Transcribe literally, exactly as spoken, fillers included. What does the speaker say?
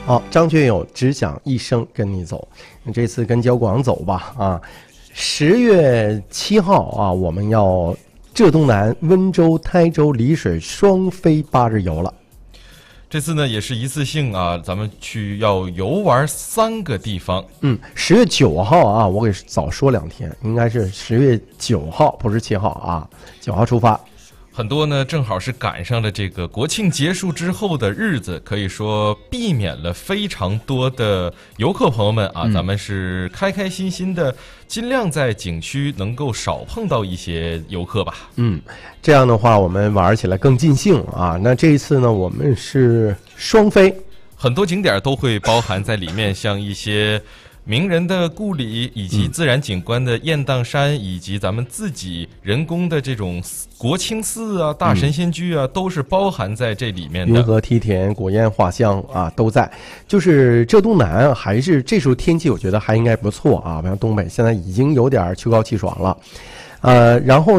好，张学友只想一生跟你走，这次跟焦广走吧啊！十月七号啊，我们要浙东南、温州、台州、丽水双飞八日游了。 这次呢也是一次性啊，咱们去要游玩三个地方。 嗯，十月九号啊，我给早说两天，应该是十月九号，不是七号啊，九号出发。 很多呢正好是赶上了这个国庆结束之后的日子，可以说避免了非常多的游客朋友们啊，嗯、咱们是开开心心的，尽量在景区能够少碰到一些游客吧。 嗯，这样的话我们玩起来更尽兴啊。那这一次呢，我们是双飞， 很多景点都会包含在里面，像一些名人的故里，以及自然景观的雁荡山，嗯、以及咱们自己人工的这种国清寺啊、大神仙居啊，嗯、都是包含在这里面的。 云河梯田、果雁画像啊，都在。就是浙东南还是这时候天气，我觉得还应该不错啊。像东北现在已经有点秋高气爽了，呃，然后。